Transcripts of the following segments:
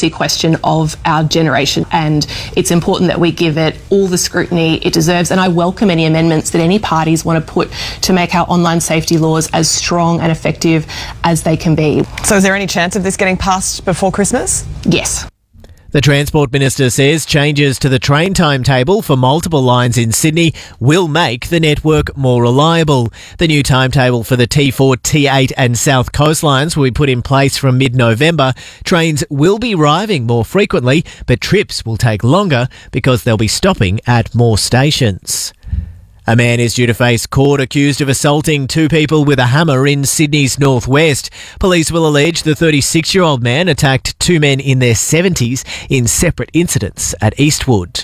policy question of our generation, and it's important that we give it all the scrutiny it deserves, and I welcome any amendments that any parties want to put to make our online safety laws as strong and effective as they can be. So is there any chance of this getting passed before Christmas? Yes. The Transport Minister says changes to the train timetable for multiple lines in Sydney will make the network more reliable. The new timetable for the T4, T8 and South Coast lines will be put in place from mid-November. Trains will be arriving more frequently, but trips will take longer because they'll be stopping at more stations. A man is due to face court accused of assaulting two people with a hammer in Sydney's northwest. Police will allege the 36-year-old man attacked two men in their 70s in separate incidents at Eastwood.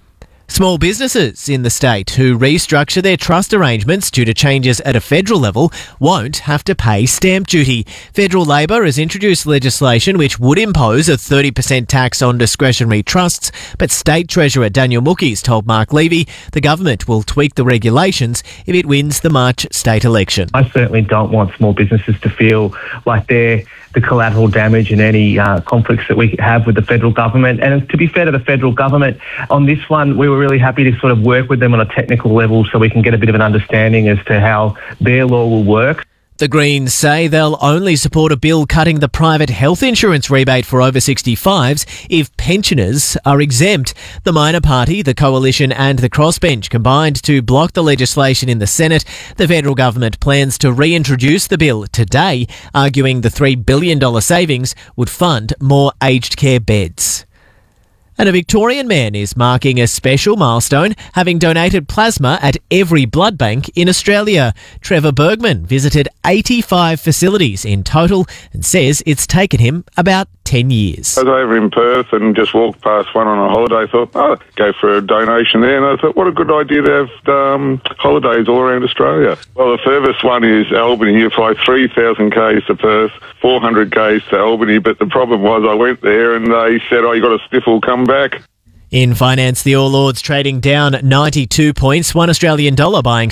Small businesses in the state who restructure their trust arrangements due to changes at a federal level won't have to pay stamp duty. Federal Labor has introduced legislation which would impose a 30% tax on discretionary trusts, but State Treasurer Daniel Mookies told Mark Levy the government will tweak the regulations if it wins the March state election. I certainly don't want small businesses to feel like they're the collateral damage in any conflicts that we have with the federal government. And to be fair to the federal government, on this one, we were really happy to sort of work with them on a technical level so we can get a bit of an understanding as to how their law will work. The Greens say they'll only support a bill cutting the private health insurance rebate for over 65s if pensioners are exempt. The Minor Party, the Coalition and the Crossbench combined to block the legislation in the Senate. The federal government plans to reintroduce the bill today, arguing the $3 billion savings would fund more aged care beds. And a Victorian man is marking a special milestone, having donated plasma at every blood bank in Australia. Trevor Bergman visited 85 facilities in total and says it's taken him about 10 years. I was over in Perth and just walked past one on a holiday. Thought, go for a donation there. And I thought, what a good idea to have holidays all around Australia. Well, the furthest one is Albany. You fly 3,000 k's to Perth, 400 k's to Albany. But the problem was I went there and they said, you got a sniffle, come back. In finance, the All Ords trading down 92 points, $1 Australian buying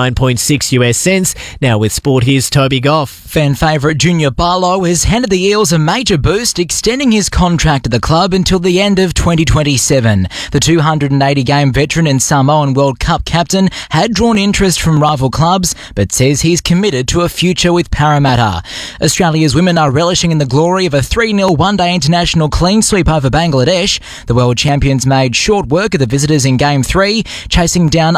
69.6 US cents. Now with sport, here's Toby Goff. Fan favourite Junior Barlow has handed the Eels a major boost, extending his contract at the club until the end of 2027. The 280-game veteran and Samoan World Cup captain had drawn interest from rival clubs, but says he's committed to a future with Parramatta. Australia's women are relishing in the glory of a 3-0 one-day international clean sweep over Bangladesh. The world champions made short work of the visitors in Game 3, chasing down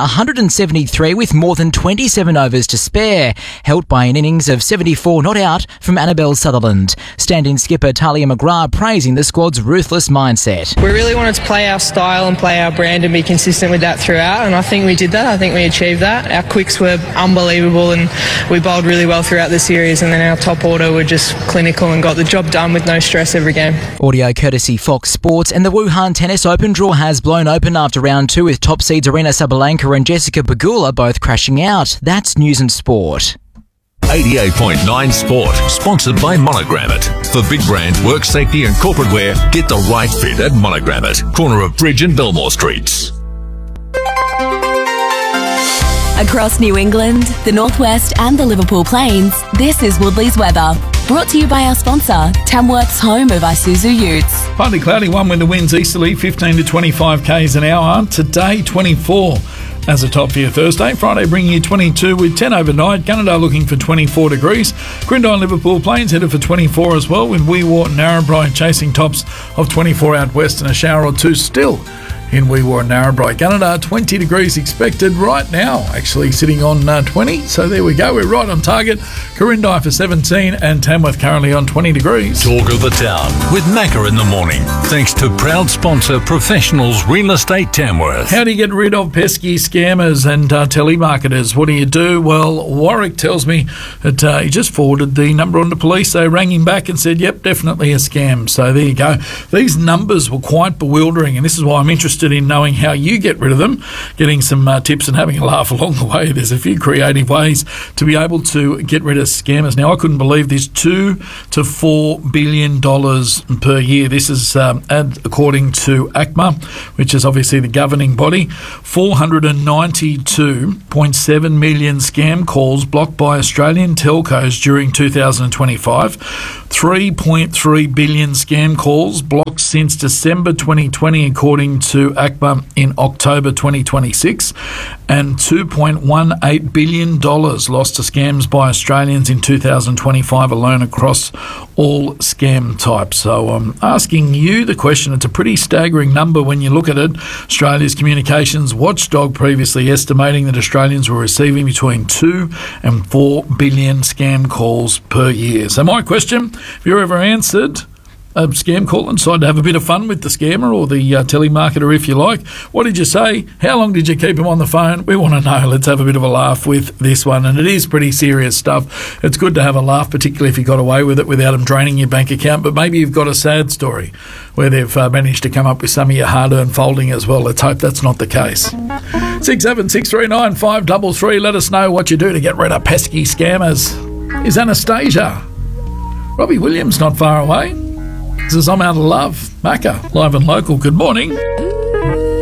173 with more than 27 overs to spare, helped by an innings of 74 not out from Annabelle Sutherland. Stand-in skipper Talia McGrath praising the squad's ruthless mindset. We really wanted to play our style and play our brand and be consistent with that throughout, and I think we did that. I think we achieved that. Our quicks were unbelievable and we bowled really well throughout the series, and then our top order were just clinical and got the job done with no stress every game. Audio courtesy Fox Sports. And the Wuhan Tennis Open draw has blown open after round 2 with top seeds Arina Sabalenka and Jessica Pegula both crashing out. That's News and Sport. 88.9 Sport, sponsored by Monogram It. For big brand, work safety and corporate wear, get the right fit at Monogram It, corner of Bridge and Belmore Streets. Across New England, the Northwest and the Liverpool Plains, this is Woodley's weather. Brought to you by our sponsor, Tamworth's home of Isuzu Utes. Partly cloudy, one winter winds easterly, 15 to 25 k's an hour. Today, 24 as a top for your Thursday. Friday bringing you 22 with 10 overnight. Gunnedah looking for 24 degrees. Grindon and Liverpool Plains headed for 24 as well, with Weewart and Narrabri chasing tops of 24 out west and a shower or two still in Weewar and Narrabri. Gunnedah 20 degrees expected right now, actually sitting on 20. So there we go, we're right on target. Corindai for 17 and Tamworth currently on 20 degrees. Talk of the town with Macca in the morning. Thanks to proud sponsor Professionals Real Estate Tamworth. How do you get rid of pesky scammers and telemarketers? What do you do? Well, Warwick tells me that he just forwarded the number on to police. They rang him back and said, yep, definitely a scam. So there you go. These numbers were quite bewildering, and this is why I'm interested interested in knowing how you get rid of them, getting some tips and having a laugh along the way. There's a few creative ways to be able to get rid of scammers. Now, I couldn't believe this, $2 to $4 billion per year. This is according to ACMA, which is obviously the governing body. 492.7 million scam calls blocked by Australian telcos during 2025. 3.3 billion scam calls blocked since December 2020, according to ACMA in October 2026, and $2.18 billion lost to scams by Australians in 2025 alone across all scam types. So I'm asking you the question. It's a pretty staggering number when you look at it. Australia's communications watchdog previously estimating that Australians were receiving between 2 and 4 billion scam calls per year. So my question, if you're ever answered a scam call and decided to have a bit of fun with the scammer or the telemarketer, if you like, what did you say? How long did you keep him on the phone? We want to know. Let's have a bit of a laugh with this one. And it is pretty serious stuff. It's good to have a laugh, particularly if you got away with it without them draining your bank account. But maybe you've got a sad story where they've managed to come up with some of your hard-earned folding as well. Let's hope that's not the case. 67639 533. Let us know what you do to get rid of pesky scammers. Is Anastasia? Robbie Williams not far away. This is I'm Out of Love. Macca, live and local. Good morning.